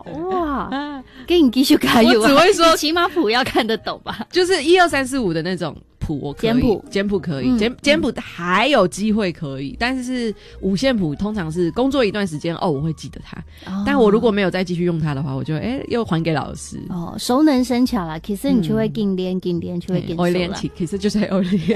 哇，给你继续加油啊！ 我只会说你起码谱要看得懂吧？ 就是1、2、3、4、5的那种谱，我可以简谱可以，简谱还有机会可以，但是五线谱通常是工作一段时间我会记得它，但我如果没有再继续用它的话，我就又还给老师。 熟能生巧啦，其实你就会更练，就会更熟啦。 其实就是会练。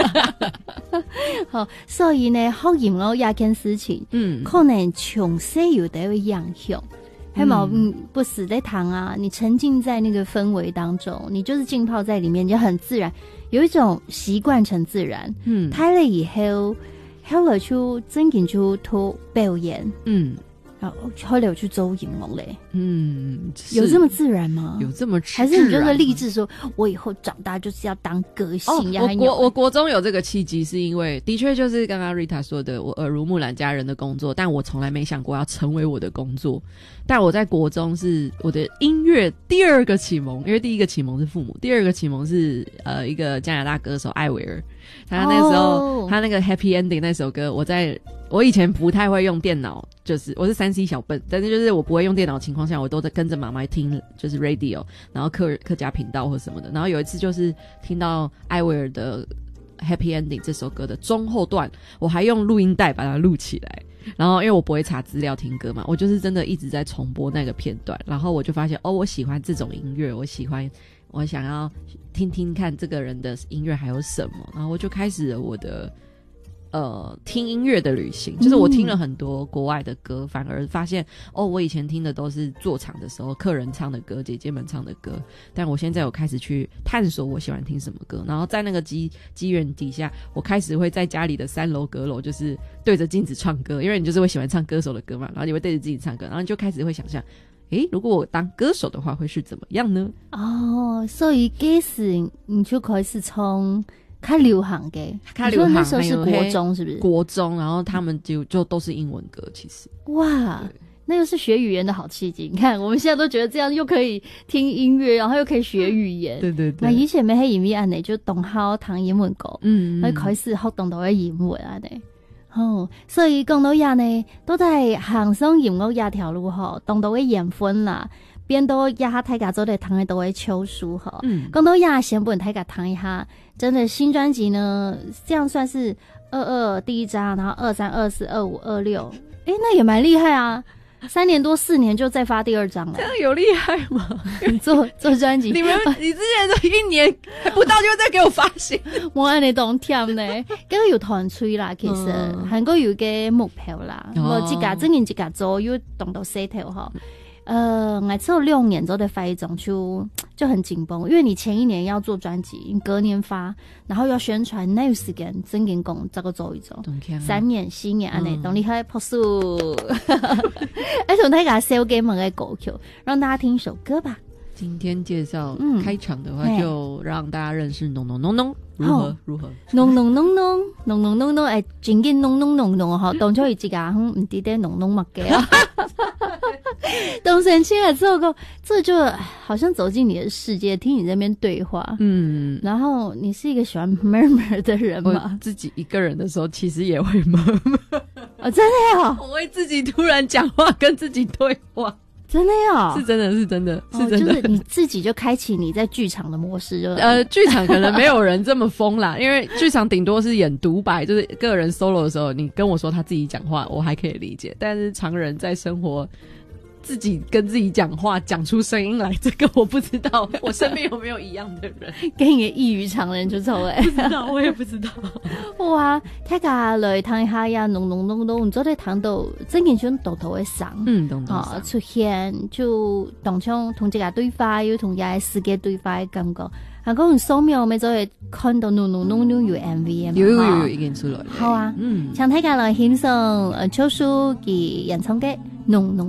好，所以呢，学音乐这件事情，可能从小有的会影响。还冇不死在堂啊！你沉浸在那个氛围当中，你就是浸泡在里面，就很自然，有一种习惯成自然。睇了以后，后来就真正就做表演，然后后来我去走音乐嘞。有这么自然吗？ 有这么自然？ 还是你就是立志说，我以后长大就是要当歌星呀？ 我国中有这个契机，是因为的确就是刚刚 Rita 说的，我耳濡目染家人的工作，但我从来没想过要成为我的工作。但我在国中是我的音乐第二个启蒙，因为第一个启蒙是父母，第二个启蒙是一个加拿大歌手艾薇儿。他那时候他那个 Happy Ending 那首歌，我以前不太会用电脑，就是我是3C 小笨，但是就是我不会用电脑的情况下，我都在跟着妈妈听就是 radio， 然后客家频道或什么的。然后有一次就是听到艾薇儿的 Happy Ending 这首歌的中后段，我还用录音带把它录起来。然后因为我不会查资料听歌嘛，我就是真的一直在重播那个片段，然后我就发现我喜欢这种音乐，我想要听听看这个人的音乐还有什么，然后我就开始了我的听音乐的旅行。就是我听了很多国外的歌，反而发现我以前听的都是坐场的时候客人唱的歌，姐姐们唱的歌，但我现在有开始去探索我喜欢听什么歌。然后在那个机缘底下，我开始会在家里的3楼阁楼就是对着镜子唱歌，因为你就是会喜欢唱歌手的歌嘛，然后你会对着自己唱歌，然后你就开始会想象如果我当歌手的话会是怎么样呢？ 所以开始你就开始从较流行的，你说那时候是国中是不是？ 国中，然后他们就都是英文歌，其实哇，那又是学语言的好契机。你看我们现在都觉得这样又可以听音乐，然后又可以学语言。对对对。那以前没迄音乐安尼，就懂好谈英文歌，那开始学懂到英文安尼。所以讲到遐呢，都在行上音乐遐条路懂到的缘分啦。变到亚大家做的堂的都会秋书哈，讲到亚先本大家谈一下，真的新专辑呢，这样算是22第一张，然后23、24、25、26，那也蛮厉害啊！3年多4年就再发第2张了， 这样有厉害吗？ 做专辑， 你之前都1年不到就再给我发行， 我按你当甜呢，这个有团吹啦，其实韩国有个目标啦，我自家今年自家做又动到石头哈。我只有6年之后的发一张就很紧绷，因为你前1年要做专辑，你隔年发，然后要宣传，那有时间真紧讲这个做一做，3年4年安内，等你开朴素，而且大家写给我们的歌曲，让大家听一首歌吧。 今天介绍开场的话，就让大家认识浓浓浓浓如何浓浓浓浓浓浓浓浓，真紧浓浓浓浓哈，当初有一个唔记得浓浓乜嘅啊。董神清了之后，这就好像走进你的世界，听你在那边对话。然后你是一个喜欢 murmur 的人吗？ 我自己一个人的时候，其实也会 murmur。 真的呀！ 我会自己突然讲话，跟自己对话。 真的呀， 是真的是真的是真的， 就是你自己就开启你在剧场的模式，就剧场可能没有人这么疯啦，因为剧场顶多是演独白，就是个人 solo 的时候，你跟我说他自己讲话，我还可以理解，但是常人在生活自己跟自己讲话，讲出声音来，这个我不知道，我身边有没有一样的人， 跟你异于常人就错不知道，我也不知道。 哇，大家来谈一下呀，浓浓浓浓，做在谈到真件像道头的上，出现就当像同这个对话，又同这个世界对话的感觉。啊，嗰種掃描咪就會看到濃濃濃濃有 MV 啊嘛， 有已經出來了。 好啊，請大家來欣賞秋書嘅演唱嘅濃濃。